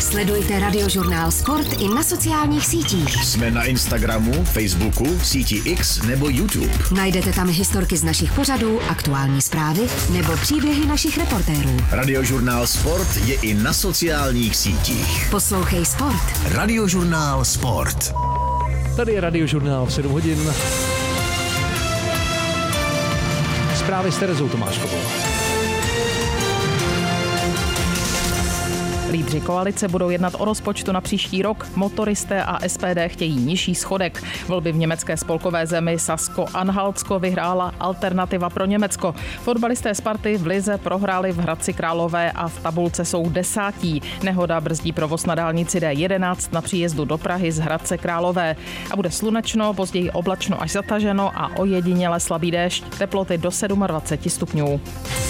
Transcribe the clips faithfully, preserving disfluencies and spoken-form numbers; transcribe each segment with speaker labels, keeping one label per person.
Speaker 1: Sledujte Radiožurnál Sport i na sociálních sítích.
Speaker 2: Jsme na Instagramu, Facebooku, síti X nebo YouTube.
Speaker 1: Najdete tam historky z našich pořadů, aktuální zprávy nebo příběhy našich reportérů.
Speaker 2: Radiožurnál Sport je i na sociálních sítích.
Speaker 1: Poslouchej Sport.
Speaker 2: Radiožurnál Sport.
Speaker 3: Tady je Radiožurnál v sedm hodin. Zprávy s Terezou Tomáškovou.
Speaker 4: Lídři koalice budou jednat o rozpočtu na příští rok. Motoristé a S P D chtějí nižší schodek. Volby v německé spolkové zemi Sasko-Anhaltsko vyhrála Alternativa pro Německo. Fotbalisté Sparty v lize prohráli v Hradci Králové a v tabulce jsou desátí. Nehoda brzdí provoz na dálnici D jedenáct na příjezdu do Prahy z Hradce Králové. A bude slunečno, později oblačno až zataženo a ojediněle slabý déšť. Teploty do dvacet sedm stupňů.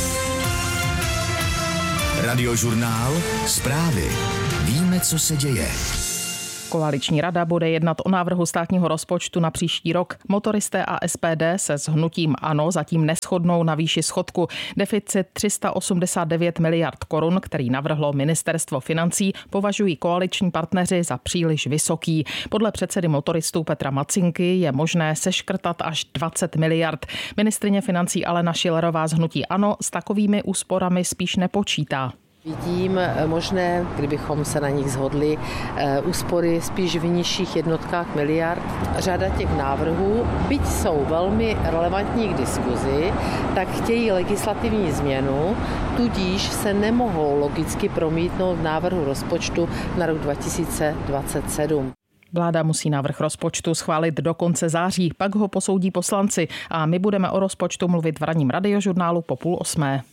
Speaker 2: Radiožurnál Zprávy. Víme, co se děje.
Speaker 4: Koaliční rada bude jednat o návrhu státního rozpočtu na příští rok. Motoristé a S P D se s hnutím ANO zatím neshodnou na výši schodku. Deficit tři sta osmdesát devět miliard korun, který navrhlo ministerstvo financí, považují koaliční partneři za příliš vysoký. Podle předsedy motoristů Petra Macinky je možné seškrtat až dvacet miliard. Ministryně financí Alena Schillerová z hnutí ANO s takovými úsporami spíš nepočítá.
Speaker 5: Vidím možné, kdybychom se na nich shodli, úspory spíš v nižších jednotkách miliard. Řada těch návrhů, byť jsou velmi relevantní k diskuzi, tak chtějí legislativní změnu, tudíž se nemohou logicky promítnout v návrhu rozpočtu na rok dva tisíce dvacet sedm.
Speaker 4: Vláda musí návrh rozpočtu schválit do konce září, pak ho posoudí poslanci a my budeme o rozpočtu mluvit v ranním Radiožurnálu po půl osmé.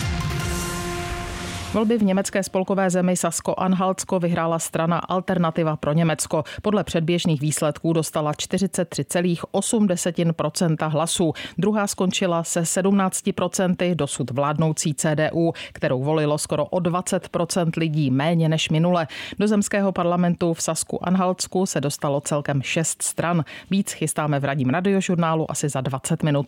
Speaker 4: Volby v německé spolkové zemi Sasko-Anhaltsko vyhrála strana Alternativa pro Německo. Podle předběžných výsledků dostala čtyřicet tři celá osm procenta hlasů. Druhá skončila se sedmnáct procent dosud vládnoucí C D U, kterou volilo skoro o dvacet procent lidí méně než minule. Do zemského parlamentu v Sasku-Anhaltsku se dostalo celkem šest stran. Víc chystáme v ranním Radiožurnálu asi za dvacet minut.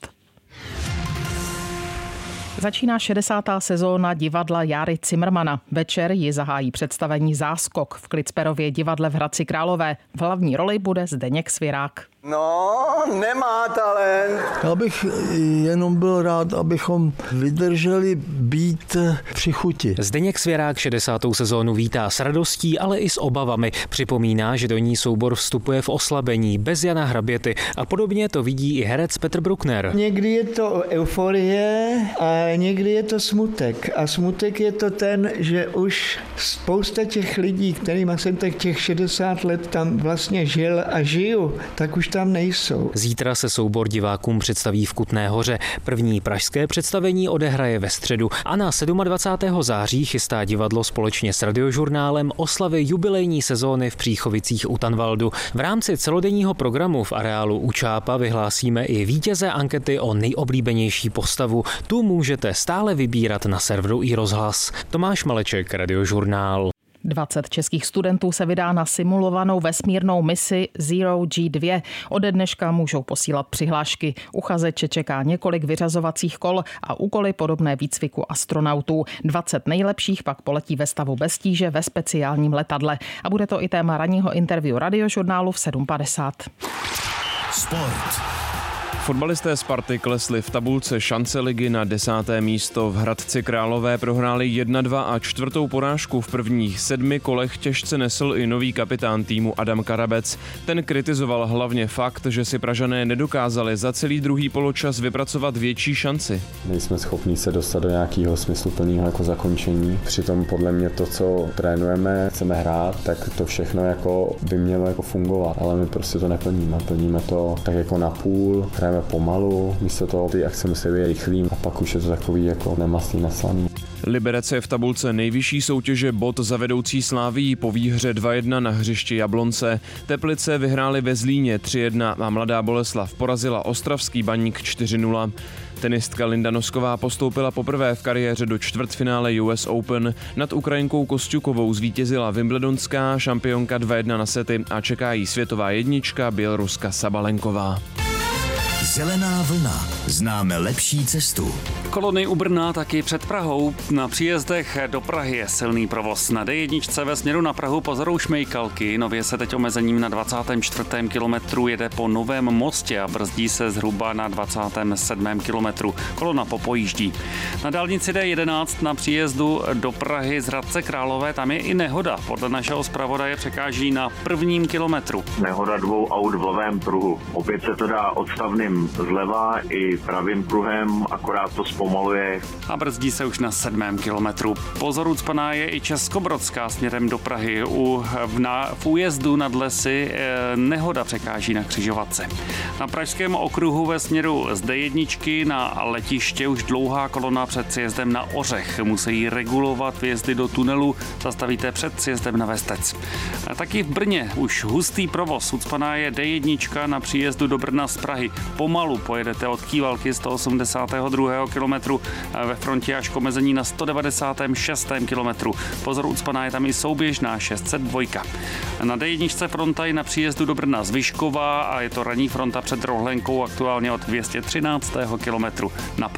Speaker 4: Začíná šedesátá sezóna divadla Járy Cimrmana. Večer ji zahájí představení Záskok v Klicperově divadle v Hradci Králové. V hlavní roli bude Zdeněk Svirák.
Speaker 6: No, nemá talent.
Speaker 7: Já bych jenom byl rád, abychom vydrželi být při chuti.
Speaker 8: Zdeněk Svirák šedesátou sezónu vítá s radostí, ale i s obavami. Připomíná, že do ní soubor vstupuje v oslabení, bez Jana Hraběty a podobně to vidí i herec Petr Bruckner.
Speaker 9: Někdy je to euforie a někdy je to smutek. A smutek je to ten, že už spousta těch lidí, kterým jsem tak těch šedesát let tam vlastně žil a žiju, tak už tam nejsou.
Speaker 8: Zítra se soubor divákům představí v Kutné Hoře. První pražské představení odehraje ve středu a na dvacátého sedmého září chystá divadlo společně s Radiožurnálem oslavy jubilejní sezóny v Příchovicích u Tanvaldu. V rámci celodenního programu v areálu u Čápa vyhlásíme i vítěze ankety o nejoblíbenější postavu. Tu můžete stále vybírat na serveru iRozhlas. Tomáš Maleček, Radiožurnál.
Speaker 4: dvacet českých studentů se vydá na simulovanou vesmírnou misi Zero G dva. Ode dneška můžou posílat přihlášky. Uchazeče čeká několik vyřazovacích kol a úkoly podobné výcviku astronautů. dvacet nejlepších pak poletí ve stavu bez tíže ve speciálním letadle. A bude to i téma ranního interview Radiožurnálu v sedm padesát.
Speaker 2: Sport.
Speaker 10: Fotbalisté Sparty klesli v tabulce šance ligy na desáté místo. V Hradci Králové prohráli jedna dva a čtvrtou porážku v prvních sedmi kolech těžce nesl i nový kapitán týmu Adam Karabec. Ten kritizoval hlavně fakt, že si Pražané nedokázali za celý druhý poločas vypracovat větší šanci.
Speaker 11: Nejsme schopni se dostat do nějakého smysluplného jako zakončení. Přitom podle mě to, co trénujeme, chceme hrát, tak to všechno jako by mělo jako fungovat, ale my prostě to neplníme. Plníme to tak jako na půl, hrajeme pomalu, místo toho ty akce musí být rychlý a pak už je to takový jako nemastný naslaný.
Speaker 10: Liberec je v tabulce nejvyšší soutěže bod za vedoucí Slávií po výhře dva jedna na hřišti Jablonce. Teplice vyhráli ve Zlíně tři jedna a Mladá Boleslav porazila ostravský Baník čtyři nula. Tenistka Linda Nosková postoupila poprvé v kariéře do čtvrtfinále U S Open. Nad Ukrajinkou Kosťukovou zvítězila wimbledonská šampionka dva jedna na sety a čeká jí světová jednička Běloruska Sabalenková.
Speaker 2: Zelená vlna. Známe lepší cestu.
Speaker 12: Kolony u Brna taky před Prahou. Na příjezdech do Prahy je silný provoz. Na D jedna ve směru na Prahu pozorují šmejkalky. Nově se teď omezením na dvacátém čtvrtém kilometru jede po Novém Mostě a brzdí se zhruba na dvacátém sedmém kilometru. Kolona popojíždí. Na dálnici D jedenáct na příjezdu do Prahy z Hradce Králové tam je i nehoda. Podle našeho zpravodaje překáží na prvním kilometru.
Speaker 13: Nehoda dvou aut v levém pruhu. Opět se to dá odstavným zleva i pravým pruhem, akorát to zpomaluje.
Speaker 12: A brzdí se už na sedmém kilometru. Pozor ucpaná je i Českobrodská směrem do Prahy. U, v, na, v újezdu nad lesy eh, nehoda překáží na křižovatce. Na pražském okruhu ve směru z D jedna na letiště už dlouhá kolona před sjezdem na Ořech. Musí regulovat vjezdy do tunelu, zastavíte před sjezdem na Vestec. A taky v Brně už hustý provoz. Ucpaná je D jedna na příjezdu do Brna z Prahy. Pomalu pojedete od Kývalky sto osmdesátého druhého kilometru ve frontě až k omezení na sto devadesátém šestém kilometru. Pozor, ucpaná je tam i souběžná šest set dva. Na D jedna fronta je na příjezdu do Brna z Vyškova a je to ranní fronta před Rohlenkou aktuálně od dvě stě třináctého kilometru na